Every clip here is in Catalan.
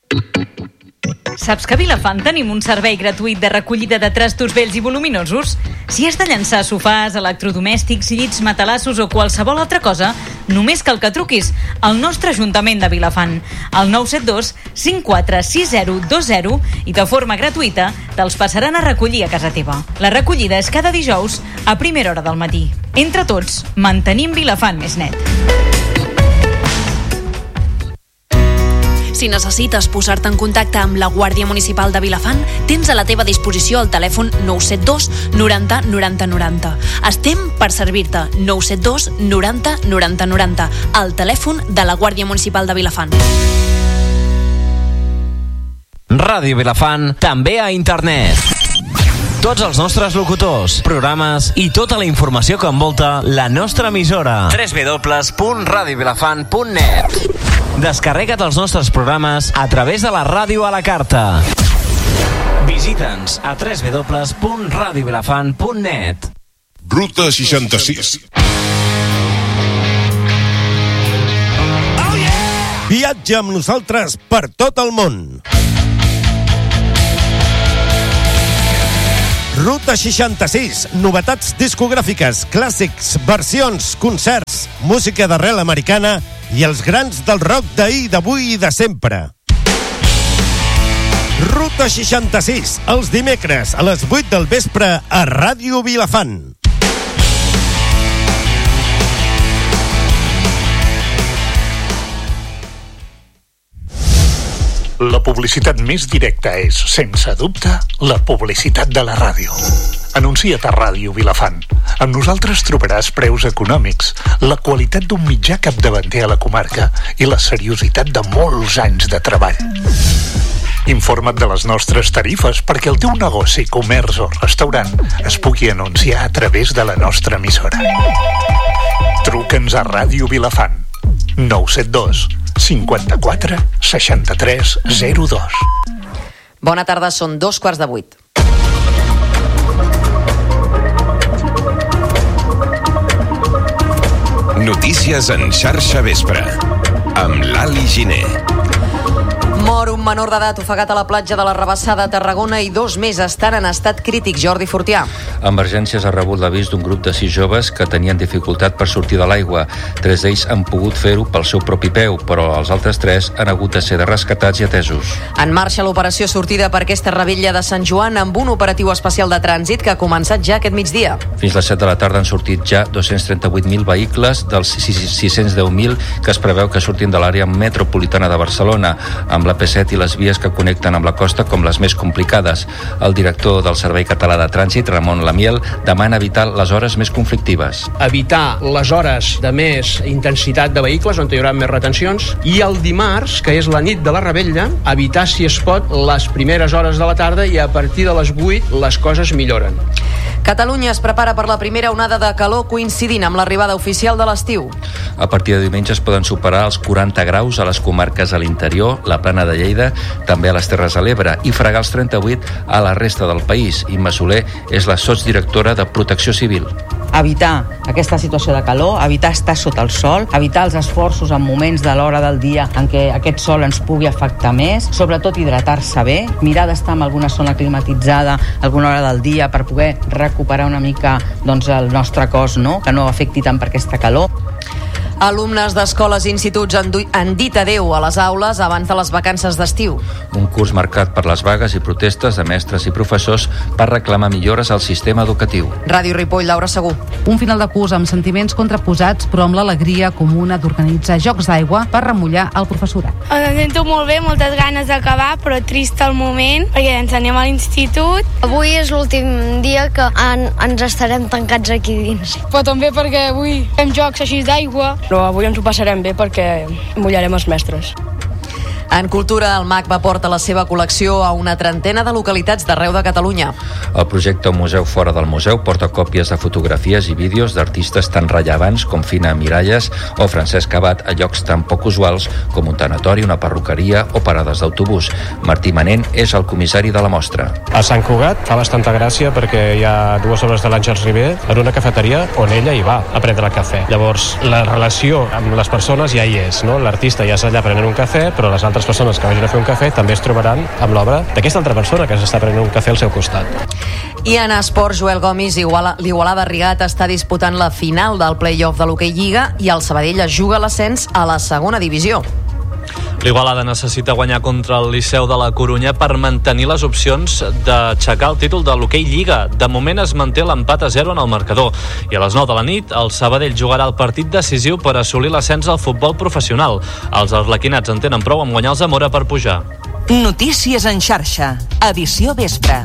Saps que a Vilafant tenim un servei gratuït de recollida de trastos vells i voluminosos? Si has de llançar sofàs, electrodomèstics, llits, matalassos o qualsevol altra cosa, només cal que truquis al nostre Ajuntament de Vilafant, al 972 546020, i de forma gratuïta te'ls passaran a recollir a casa teva. La recollida és cada dijous a primera hora del matí. Entre tots, mantenim Vilafant més net. Si necessites posar-te en contacte amb la Guàrdia Municipal de Vilafant, tens a la teva disposició el telèfon 972 90 90 90. Estem per servir-te. 972 90 90 90. El telèfon de la Guàrdia Municipal de Vilafant. Ràdio Vilafant, també a internet. Tots els nostres locutors, programes i tota la informació que envolta la nostra emissora. www.radiovilafant.net. Descarrega't els nostres programes a través de la ràdio a la carta. Visita'ns a www.radiovilafant.net. Ruta 66. Viatja amb nosaltres per tot el món. Ruta 66, novetats discogràfiques, clàssics, versions, concerts, música d'arrel americana i els grans del rock d'ahir, d'avui i de sempre. Ruta 66, els dimecres a les 8 del vespre a Ràdio Vilafant. La publicitat més directa és, sense dubte, la publicitat de la ràdio. Anuncia't a Ràdio Vilafant. Amb nosaltres trobaràs preus econòmics, la qualitat d'un mitjà capdavanter a la comarca i la seriositat de molts anys de treball. Informa't de les nostres tarifes perquè el teu negoci, comerç o restaurant es pugui anunciar a través de la nostra emissora. Truca'ns a Ràdio Vilafant. 972 54 63 02. Bona tarda, són 7:45. Notícies en xarxa vespre amb l'Ali Giner. Mor un menor d'edat ofegat a la platja de la Rabassada a Tarragona i 2 més estan en estat crític. Jordi Fortià. Emergències ha rebut l'avís d'un grup de 6 joves que tenien dificultat per sortir de l'aigua. 3 d'ells han pogut fer-ho pel seu propi peu, però els altres 3 han hagut de ser rescatats i atesos. En marxa l'operació sortida per aquesta rebella de Sant Joan amb un operatiu especial de trànsit que ha començat ja aquest migdia. Fins les 7 de la tarda han sortit ja 238.000 vehicles dels 610.000 que es preveu que surtin de l'àrea metropolitana de Barcelona, amb la P7 i les vies que connecten amb la costa com les més complicades. El director del Servei Català de Trànsit, Ramon Lamiel, demana evitar les hores més conflictives. Evitar les hores de més intensitat de vehicles on hi haurà més retencions, i el dimarts, que és la nit de la Rebella, evitar, si es pot, les primeres hores de la tarda, i a partir de les 8 les coses milloren. Catalunya es prepara per la primera onada de calor coincidint amb l'arribada oficial de l'estiu. A partir de diumenge es poden superar els 40 graus a les comarques a l'interior, la Plana de Lleida, també a les Terres de l'Ebre, i fregar els 38 a la resta del país. Imma Soler és la sotsdirectora de Protecció Civil. Evitar aquesta situació de calor, evitar estar sota el sol, evitar els esforços en moments de l'hora del dia en què aquest sol ens pugui afectar més, sobretot hidratar-se bé, mirar d'estar en alguna zona climatitzada alguna hora del dia per poder recuperar una mica el nostre cos, que no afecti tant per aquesta calor. Alumnes d'escoles i instituts han dit adeu a les aules abans de les vacances d'estiu. Un curs marcat per les vagues i protestes de mestres i professors per reclamar millores al sistema educatiu. Ràdio Ripoll, Laura Segú. Un final de curs amb sentiments contraposats, però amb l'alegria comuna d'organitzar jocs d'aigua per remullar el professorat. Em sento molt bé, moltes ganes d'acabar, però trist al moment, perquè ens anem a l'institut. Avui és l'últim dia que ens estarem tancats aquí dins. Però també perquè avui fem jocs així d'aigua. Però avui ens ho passarem bé perquè mullarem els mestres. En cultura, el MACBA porta la seva col·lecció a una trentena de localitats d'arreu de Catalunya. El projecte Un museu fora del museu porta còpies de fotografies i vídeos d'artistes tan rellevants com Fina Miralles o Francesc Abad a llocs tan poc usuals com un tanatori, una perruqueria o parades d'autobús. Martí Manent és el comissari de la mostra. A Sant Cugat fa bastanta gràcia perquè hi ha 2 obres de l'Àngels Ribé en una cafeteria on ella hi va a prendre cafè. Llavors, la relació amb les persones ja hi és, no? L'artista ja és allà prenent un cafè, però les altres altres persones que vagin a fer un cafè també es trobaran amb l'obra d'aquesta altra persona que s'està prenent un cafè al seu costat. I en esport, Joel Gomis, l'Igualada Rigat està disputant la final del play-off de l'Hockey Lliga i el Sabadell es juga l'ascens a la segona divisió. L'Igualada necessita guanyar contra el Liceu de la Corunya per mantenir les opcions d'aixecar el títol de l'Hockey Lliga. De moment es manté l'empat a 0 en el marcador. I a les 9 de la nit, el Sabadell jugarà el partit decisiu per assolir l'ascens al futbol professional. Els arlequinats en tenen prou amb guanyar el Zamora per pujar. Notícies en xarxa. Edició vespre.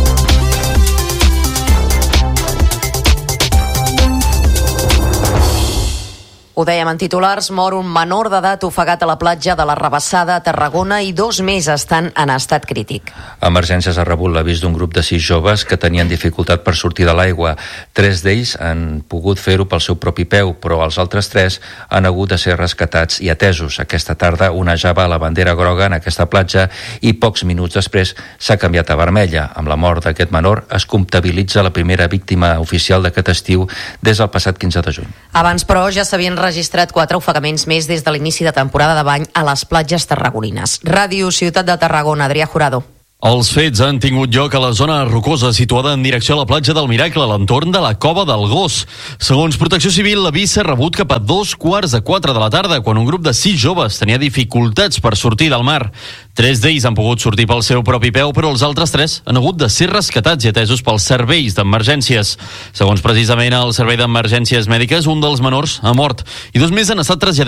Ho dèiem en titulars, mor un menor d'edat ofegat a la platja de la Rabassada a Tarragona i 2 més estan en estat crític. Emergències ha rebut l'avís d'un grup de 6 joves que tenien dificultat per sortir de l'aigua. 3 d'ells han pogut fer-ho pel seu propi peu, però els altres 3 han hagut de ser rescatats i atesos. Aquesta tarda onejava la bandera groga en aquesta platja i pocs minuts després s'ha canviat a vermella. Amb la mort d'aquest menor es comptabilitza la primera víctima oficial d'aquest estiu des del passat 15 de juny. Abans, però, ja s'havien registrat 4 ofegaments més des de l'inici de temporada de bany a les platges tarragonines. Ràdio Ciutat de Tarragona, Adrià Jurado. Els fets han tingut lloc a la zona rocosa situada en direcció a la platja del Miracle, a l'entorn de la Cova del Gos. Segons Protecció Civil, l'avís s'ha rebut cap a 3:15 de la tarda, quan un grup de 6 joves tenia dificultats per sortir del mar. 3 d'ells han pogut sortir pel seu propi peu, però els altres 3 han hagut de ser rescatats i atesos pels serveis d'emergències. Segons precisament el Servei d'Emergències Mèdiques, un dels menors ha mort i 2 més han estat traslladats